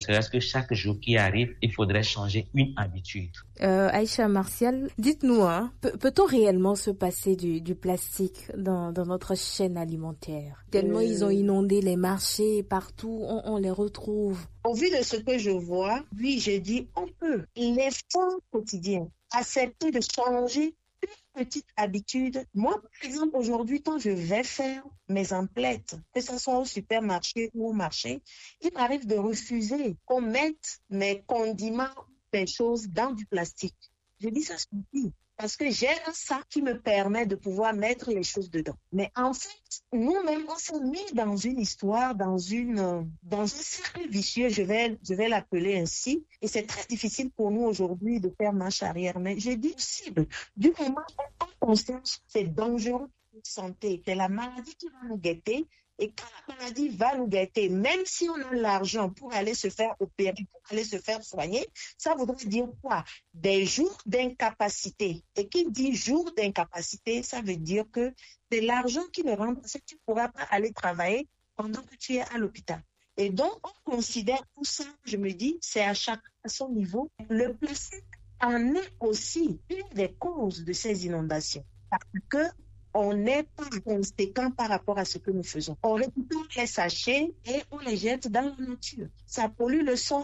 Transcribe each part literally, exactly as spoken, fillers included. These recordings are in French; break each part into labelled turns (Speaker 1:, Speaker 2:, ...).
Speaker 1: serait-ce que chaque jour qui arrive, il faudrait changer une habitude.
Speaker 2: Euh, Aïcha Martial, dites-nous, hein, peut- peut-on réellement se passer du, du plastique dans, dans notre chaîne alimentaire? Tellement euh... ils ont inondé les marchés, partout, on, on les retrouve.
Speaker 3: Au vu de ce que je vois, oui, je dis, on peut. L'effort quotidien, accepter de changer une petite habitude. Moi, par exemple, aujourd'hui, quand je vais faire mes emplettes, que ce soit au supermarché ou au marché, il m'arrive de refuser qu'on mette mes condiments, mes choses dans du plastique. Je dis ça suffit. Parce que j'ai un sac qui me permet de pouvoir mettre les choses dedans. Mais en fait, nous-mêmes, on s'est mis dans une histoire, dans une, dans un cercle vicieux, je vais, je vais l'appeler ainsi. Et c'est très difficile pour nous aujourd'hui de faire marche arrière. Mais j'ai dit possible. Du moment où on prend conscience, c'est dangereux pour notre santé. C'est la maladie qui va nous guetter. Et quand la maladie va nous guetter, même si on a l'argent pour aller se faire opérer, pour aller se faire soigner, ça voudrait dire quoi? Des jours d'incapacité. Et qui dit jour d'incapacité, ça veut dire que c'est l'argent qui ne rentre, c'est que tu ne pourras pas aller travailler pendant que tu es à l'hôpital. Et donc, on considère tout ça, je me dis, c'est à chaque à son niveau. Le plastique en est aussi une des causes de ces inondations. Parce que on n'est pas conséquent par rapport à ce que nous faisons. On récupère les sachets et on les jette dans la nature. Ça pollue le sol.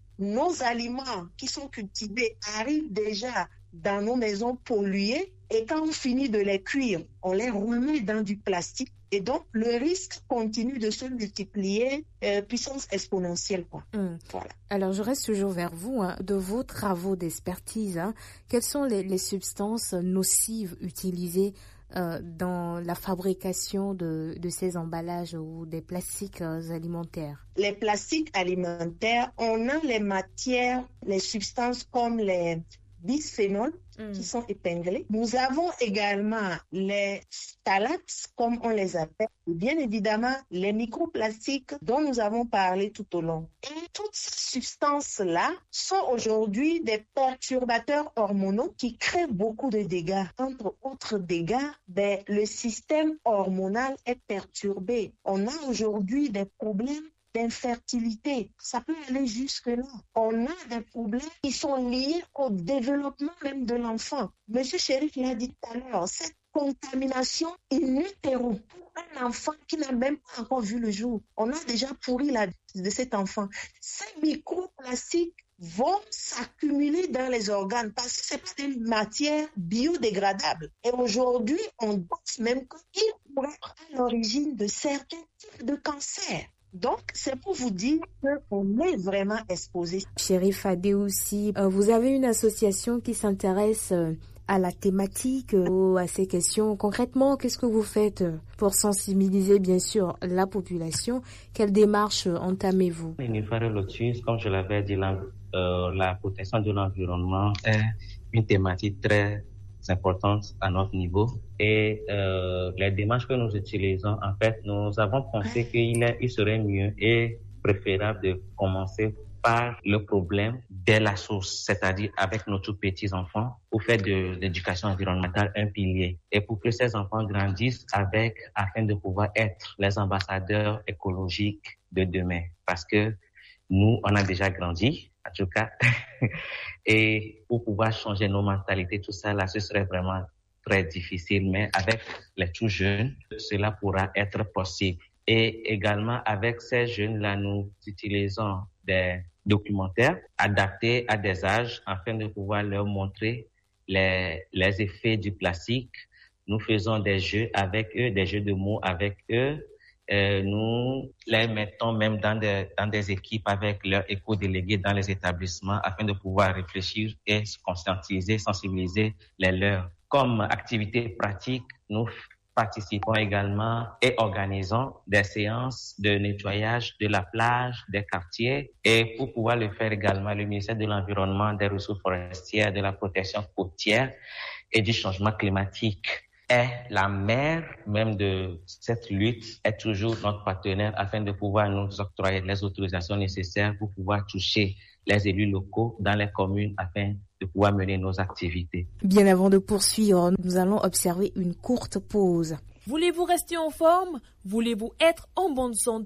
Speaker 3: Nos aliments qui sont cultivés arrivent déjà dans nos maisons polluées et quand on finit de les cuire, on les remet dans du plastique. Et donc, le risque continue de se multiplier, euh, puissance exponentielle, quoi.
Speaker 2: Mmh.
Speaker 3: Voilà.
Speaker 2: Alors, je reste toujours vers vous, hein, de vos travaux d'expertise. Hein, quelles sont les, les substances nocives utilisées Euh, dans la fabrication de, de ces emballages ou des plastiques euh, alimentaires?
Speaker 3: Les plastiques alimentaires, on a les matières, les substances comme les bisphénols mm. qui sont épinglés. Nous avons également les phtalates, comme on les appelle, et bien évidemment les microplastiques dont nous avons parlé tout au long. Et toutes ces substances-là sont aujourd'hui des perturbateurs hormonaux qui créent beaucoup de dégâts. Entre autres dégâts, ben, le système hormonal est perturbé. On a aujourd'hui des problèmes d'infertilité. Ça peut aller jusque-là. On a des problèmes qui sont liés au développement même de l'enfant. Monsieur Chérif l'a dit tout à l'heure, cette contamination in utero pour un enfant qui n'a même pas encore vu le jour. On a déjà pourri la vie de cet enfant. Ces microplastiques vont s'accumuler dans les organes parce que ce n'est pas des matières biodégradables. Et aujourd'hui, on pense même qu'ils pourraient être à l'origine de certains types de cancers. Donc, c'est pour vous dire qu'on est vraiment exposé.
Speaker 2: Chérif Adéoussi, euh, vous avez une association qui s'intéresse euh, à la thématique, euh, à ces questions. Concrètement, qu'est-ce que vous faites pour sensibiliser, bien sûr, la population? Quelle démarche entamez-vous?
Speaker 1: Comme je l'avais dit, la, euh, la protection de l'environnement est une thématique très importante à notre niveau et euh, les démarches que nous utilisons, en fait, nous avons pensé qu'il est, il serait mieux et préférable de commencer par le problème dès la source, c'est-à-dire avec nos tout petits enfants, pour faire de l'éducation environnementale un pilier et pour que ces enfants grandissent avec, afin de pouvoir être les ambassadeurs écologiques de demain. Parce que nous, on a déjà grandi, en tout cas, et pour pouvoir changer nos mentalités, tout ça, là, ce serait vraiment très difficile, mais avec les tout jeunes, cela pourra être possible. Et également, avec ces jeunes-là, nous utilisons des documentaires adaptés à des âges afin de pouvoir leur montrer les, les effets du plastique. Nous faisons des jeux avec eux, des jeux de mots avec eux. Euh, nous les mettons même dans des, dans des équipes avec leurs éco-délégués dans les établissements afin de pouvoir réfléchir et se conscientiser, sensibiliser les leurs. Comme activité pratique, nous participons également et organisons des séances de nettoyage de la plage, des quartiers. Et pour pouvoir le faire également, le ministère de l'Environnement, des Ressources forestières, de la protection côtière et du changement climatique est la mère même de cette lutte, est toujours notre partenaire afin de pouvoir nous octroyer les autorisations nécessaires pour pouvoir toucher les élus locaux dans les communes afin de pouvoir mener nos activités.
Speaker 2: Bien avant de poursuivre, nous allons observer une courte pause.
Speaker 4: Voulez-vous rester en forme? Voulez-vous être en bonne santé?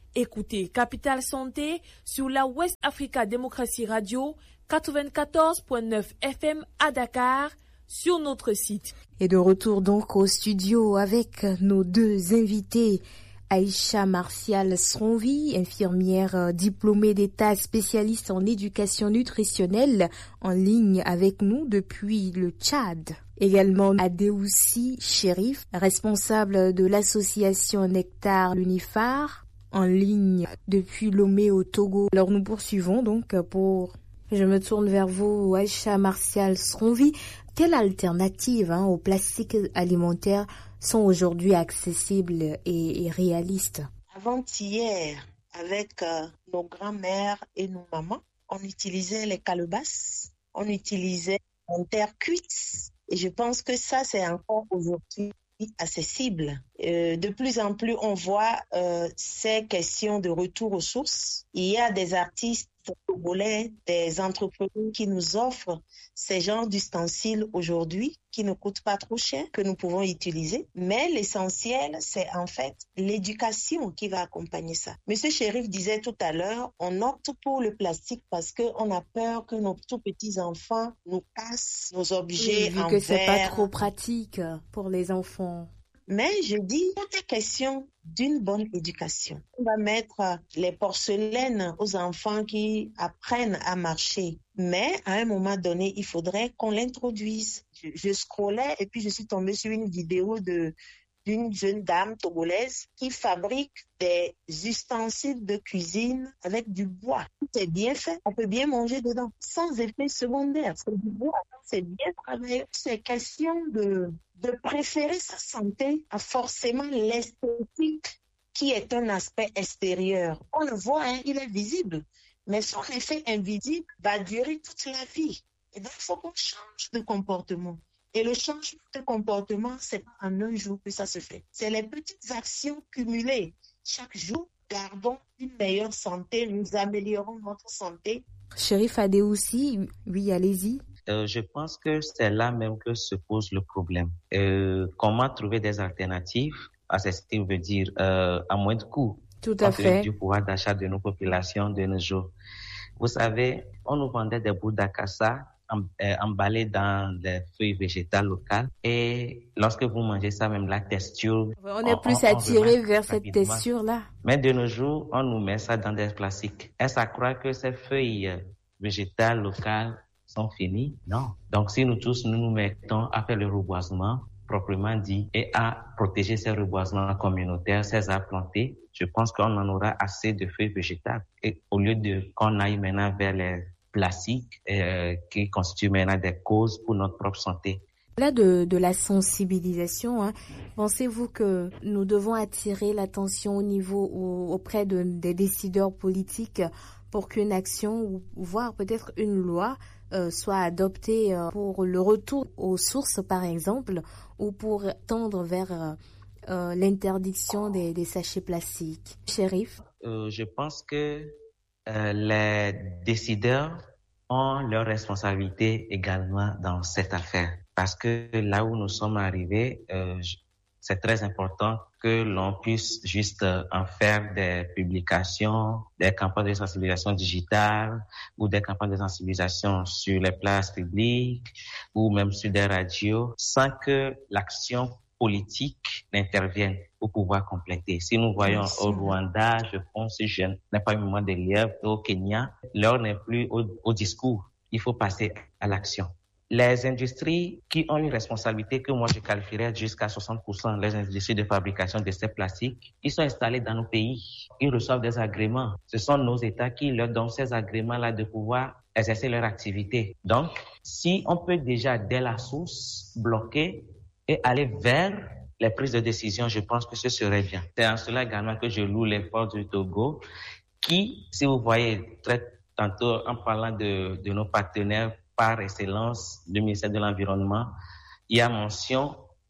Speaker 4: Écoutez Capital Santé sur la West Africa Démocratie Radio quatre-vingt-quatorze virgule neuf F M à Dakar sur notre site.
Speaker 2: Et de retour donc au studio avec nos deux invités. Aïcha Martial Sronvi, infirmière diplômée d'État spécialiste en éducation nutritionnelle, en ligne avec nous depuis le Tchad. Également Adéoussi Chérif, responsable de l'association Nectar Lunifar, en ligne depuis Lomé au Togo. Alors nous poursuivons donc pour... Je me tourne vers vous, Aïcha Martial Sronvi. Quelles alternatives hein, aux plastiques alimentaires sont aujourd'hui accessibles et, et réalistes?
Speaker 3: Avant-hier, avec euh, nos grands-mères et nos mamans, on utilisait les calebasses, on utilisait en terre cuite. Et je pense que ça, c'est encore aujourd'hui accessible. Euh, de plus en plus, on voit euh, ces questions de retour aux sources. Il y a des artistes togolais, des entrepreneurs qui nous offrent ces genres d'ustensiles aujourd'hui qui ne coûtent pas trop cher, que nous pouvons utiliser. Mais l'essentiel, c'est en fait l'éducation qui va accompagner ça. Monsieur Chérif disait tout à l'heure, on opte pour le plastique parce qu'on a peur que nos tout petits enfants nous cassent nos objets
Speaker 2: oui, vu
Speaker 3: en
Speaker 2: que c'est
Speaker 3: verre.
Speaker 2: pas trop pratique pour les enfants.
Speaker 3: Mais je dis, tout est question d'une bonne éducation. On va mettre les porcelaines aux enfants qui apprennent à marcher. Mais à un moment donné, il faudrait qu'on l'introduise. Je, je scrollais et puis je suis tombée sur une vidéo de d'une jeune dame togolaise qui fabrique des ustensiles de cuisine avec du bois. C'est bien fait, on peut bien manger dedans, sans effet secondaire. C'est du bois, c'est bien travaillé. C'est question de, de préférer sa santé à forcément l'esthétique qui est un aspect extérieur. On le voit, hein, il est visible, mais son effet invisible va durer toute la vie. Et donc, il faut qu'on change de comportement. Et le changement de comportement, c'est pas en un jour que ça se fait. C'est les petites actions cumulées. Chaque jour, gardons une meilleure santé, nous améliorons notre santé.
Speaker 2: Chérif Adéoussi, oui, allez-y.
Speaker 1: Euh, je pense que c'est là même que se pose le problème. Euh, comment trouver des alternatives à ce qui veut dire euh, à moins de coûts.
Speaker 2: Tout à fait.
Speaker 1: Du pouvoir d'achat de nos populations de nos jours. Vous savez, on nous vendait des bouts d'acassa emballés dans des feuilles végétales locales. Et lorsque vous mangez ça, même la texture...
Speaker 2: On est on, plus on, attiré on vers cette texture-là.
Speaker 1: Mais de nos jours, on nous met ça dans des plastiques. Est-ce à croire que ces feuilles végétales locales sont finies? Non. Donc, si nous tous, nous nous mettons à faire le reboisement, proprement dit, et à protéger ces reboisements communautaires, ces arbres plantés, je pense qu'on en aura assez de feuilles végétales. Et au lieu de qu'on aille maintenant vers les plastiques euh, qui constituent maintenant des causes pour notre propre santé.
Speaker 2: Là de, de la sensibilisation, hein, pensez-vous que nous devons attirer l'attention au niveau au, auprès de, des décideurs politiques pour qu'une action ou voire peut-être une loi euh, soit adoptée euh, pour le retour aux sources par exemple ou pour tendre vers euh, euh, l'interdiction des, des sachets plastiques? Chérif?
Speaker 1: euh, Je pense que Euh, les décideurs ont leur responsabilité également dans cette affaire. Parce que là où nous sommes arrivés, euh, c'est très important que l'on puisse juste euh, en faire des publications, des campagnes de sensibilisation digitale ou des campagnes de sensibilisation sur les places publiques ou même sur des radios sans que l'action politique n'interviennent pour pouvoir compléter. Si nous voyons Merci. Au Rwanda, je pense, je n'ai pas eu moment de lièvre, au Kenya, l'heure n'est plus au, au discours. Il faut passer à l'action. Les industries qui ont une responsabilité que moi je qualifierais jusqu'à soixante pour cent, les industries de fabrication de ces plastiques, ils sont installés dans nos pays. Ils reçoivent des agréments. Ce sont nos États qui leur donnent ces agréments-là de pouvoir exercer leur activité. Donc, si on peut déjà, dès la source, bloquer et aller vers les prises de décision, je pense que ce serait bien. C'est en cela également que je loue l'effort du Togo, qui, si vous voyez, très tantôt en parlant de, de nos partenaires par excellence, le ministère de l'Environnement, il y a mention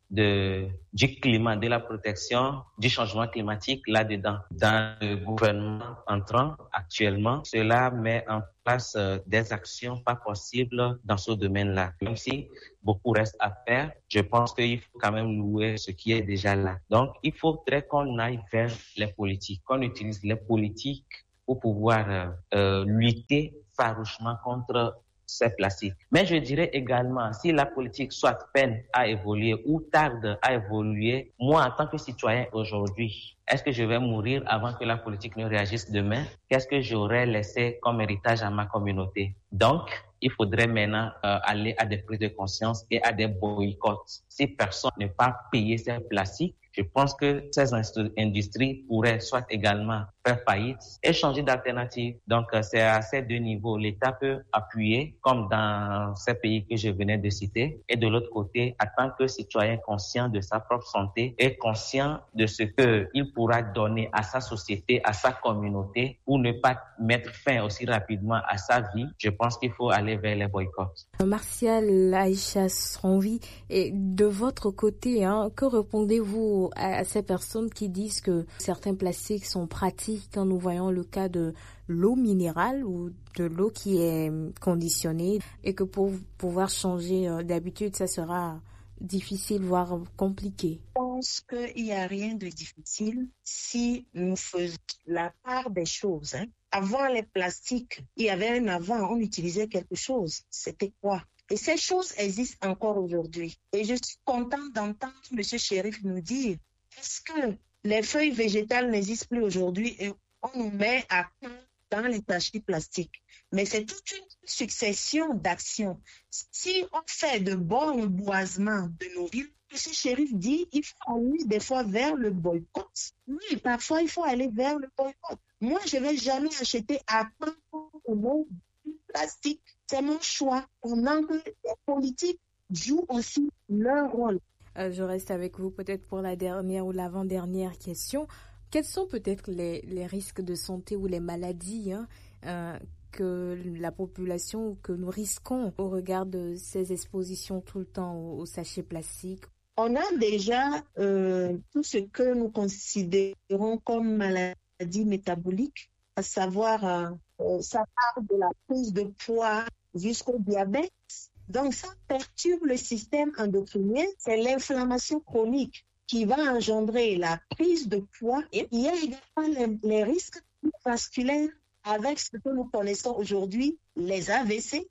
Speaker 1: de, du climat, de la protection, du changement climatique là-dedans. Dans le gouvernement entrant actuellement, cela met en place euh, des actions pas possibles dans ce domaine-là. Même si beaucoup reste à faire, je pense qu'il faut quand même louer ce qui est déjà là. Donc, il faudrait qu'on aille vers les politiques, qu'on utilise les politiques pour pouvoir euh, euh, lutter farouchement contre ces plastiques. Mais je dirais également, si la politique soit peine à évoluer ou tarde à évoluer, moi, en tant que citoyen aujourd'hui, est-ce que je vais mourir avant que la politique ne réagisse demain? Qu'est-ce que j'aurais laissé comme héritage à ma communauté? Donc, il faudrait maintenant euh, aller à des prises de conscience et à des boycotts. Si personne ne pas payer ces plastiques, je pense que ces industries pourraient soit également faire faillite et changer d'alternative. Donc, c'est à ces deux niveaux. L'État peut appuyer, comme dans ces pays que je venais de citer, et de l'autre côté, en tant que citoyen conscient de sa propre santé et conscient de ce qu'il pourra donner à sa société, à sa communauté, pour ne pas mettre fin aussi rapidement à sa vie, je pense qu'il faut aller vers les boycotts.
Speaker 2: Martial Aïcha Sronvi, et de votre côté, hein, que répondez-vous à ces personnes qui disent que certains plastiques sont pratiques quand nous voyons le cas de l'eau minérale ou de l'eau qui est conditionnée et que pour pouvoir changer d'habitude, ça sera difficile, voire compliqué?
Speaker 3: Je pense qu'il n'y a rien de difficile si nous faisons la part des choses. Hein. Avant les plastiques, il y avait un avant, on utilisait quelque chose. C'était quoi? Et ces choses existent encore aujourd'hui. Et je suis contente d'entendre M. Chérif nous dire, est-ce que les feuilles végétales n'existent plus aujourd'hui et on nous met à temps dans les tachis plastiques? Mais c'est toute une succession d'actions. Si on fait de bons reboisements de nos villes, M. Chérif dit il faut aller des fois vers le boycott. Oui, parfois il faut aller vers le boycott. Moi, je ne vais jamais acheter à temps au monde du plastique. C'est mon choix. Pendant que les politiques jouent aussi leur rôle.
Speaker 2: Euh, je reste avec vous peut-être pour la dernière ou l'avant-dernière question. Quels sont peut-être les, les risques de santé ou les maladies hein, euh, que la population, que nous risquons au regard de ces expositions tout le temps aux, aux sachets plastiques?
Speaker 3: On a déjà euh, tout ce que nous considérons comme maladie métabolique, à savoir euh, euh, ça part de la prise de poids jusqu'au diabète. Donc ça perturbe le système endocrinien, c'est l'inflammation chronique qui va engendrer la prise de poids. Et il y a également les, les risques vasculaires avec ce que nous connaissons aujourd'hui, les A V C,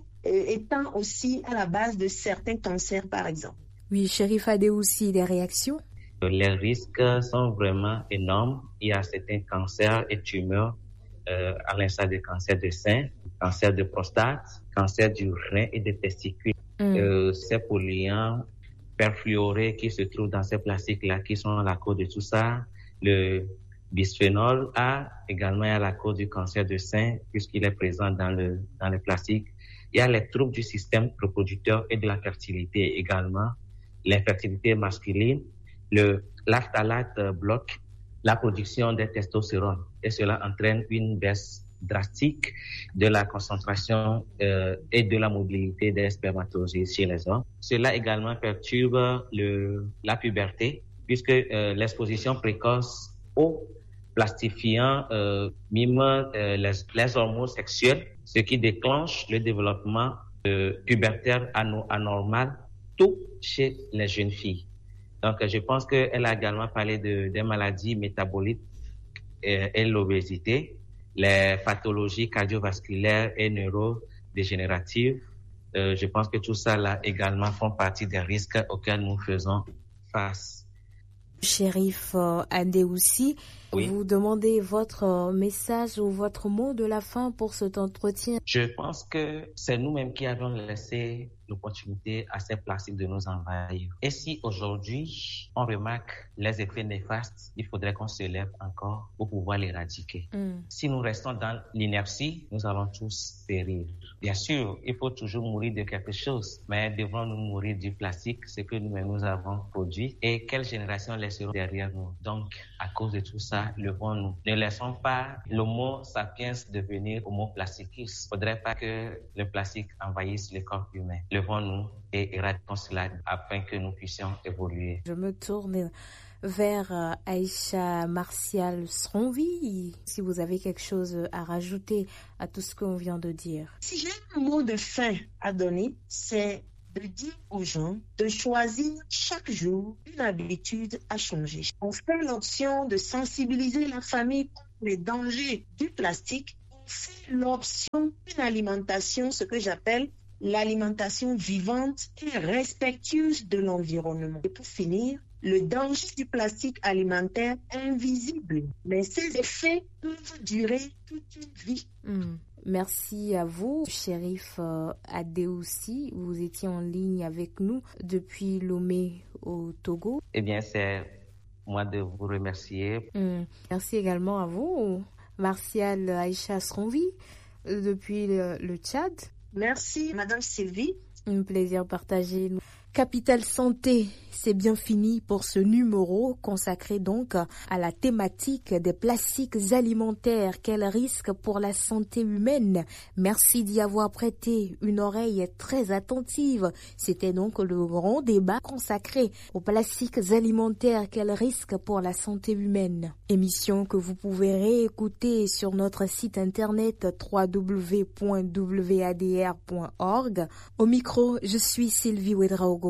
Speaker 3: étant aussi à la base de certains cancers par exemple.
Speaker 2: Oui, Chérif Adé aussi, des réactions?
Speaker 1: Les risques sont vraiment énormes. Il y a certains cancers et tumeurs, euh, à l'instar des cancers de sein, cancer de prostate, cancer du rein et des testicules. Mm. Euh, ces polluants perfluorés qui se trouvent dans ces plastiques-là, qui sont à la cause de tout ça, le bisphénol A également est à la cause du cancer de sein, puisqu'il est présent dans le, dans le plastique. Il y a les troubles du système reproducteur et de la fertilité également, l'infertilité masculine. Le l'phtalate bloque la production des testostérone et cela entraîne une baisse drastique de la concentration euh, et de la mobilité des spermatozoïdes chez les hommes. Cela également perturbe le, la puberté puisque euh, l'exposition précoce aux plastifiants euh, mime euh, les, les hormones sexuelles, ce qui déclenche le développement euh, pubertaire anormal tout chez les jeunes filles. Donc, je pense qu'elle a également parlé de, des maladies métaboliques et, et l'obésité, les pathologies cardiovasculaires et neurodégénératives. Euh, je pense que tout ça là également font partie des risques auxquels nous faisons face.
Speaker 2: Chérif euh, Adé aussi,
Speaker 1: oui.
Speaker 2: Vous demandez votre message ou votre mot de la fin pour cet entretien.
Speaker 1: Je pense que c'est nous-mêmes qui avons laissé l'opportunité à ces plastiques de nous envahir. Et si aujourd'hui, on remarque les effets néfastes, il faudrait qu'on se lève encore pour pouvoir l'éradiquer. Mm. Si nous restons dans l'inertie, nous allons tous périr. Bien sûr, il faut toujours mourir de quelque chose, mais devons-nous mourir du plastique, ce que nous-mêmes nous avons produit, et quelle génération laisseront derrière nous? Donc, à cause de tout ça, levons-nous. Ne laissons pas l'homo sapiens devenir homo plasticus. Il ne faudrait pas que le plastique envahisse le corps humain. Le devant nous et éradiquons cela afin que nous puissions évoluer.
Speaker 2: Je me tourne vers euh, Aïcha Martial Sronvi, si vous avez quelque chose à rajouter à tout ce qu'on vient de dire.
Speaker 3: Si j'ai un mot de fin à donner, c'est de dire aux gens de choisir chaque jour une habitude à changer. On fait l'option de sensibiliser la famille contre les dangers du plastique. On fait l'option d'une alimentation, ce que j'appelle l'alimentation vivante et respectueuse de l'environnement. Et pour finir, le danger du plastique alimentaire est invisible, mais ses effets peuvent durer toute une vie.
Speaker 2: Mmh. Merci à vous, Chérif euh, Adéoussi. Vous étiez en ligne avec nous depuis Lomé au Togo.
Speaker 1: Eh bien, c'est moi de vous remercier.
Speaker 2: Mmh. Merci également à vous, Martial Aïcha Sronvi, depuis le, le Tchad.
Speaker 3: Merci, Madame Sylvie.
Speaker 2: Un plaisir partagé. Capital Santé, c'est bien fini pour ce numéro consacré donc à la thématique des plastiques alimentaires. Quel risque pour la santé humaine? Merci d'y avoir prêté une oreille très attentive. C'était donc le grand débat consacré aux plastiques alimentaires. Quel risque pour la santé humaine? Émission que vous pouvez réécouter sur notre site internet w w w point w a d r point org. Au micro, je suis Sylvie Ouedraogo.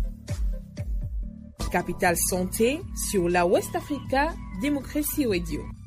Speaker 4: Capital Santé sur la West Africa Démocratie Radio.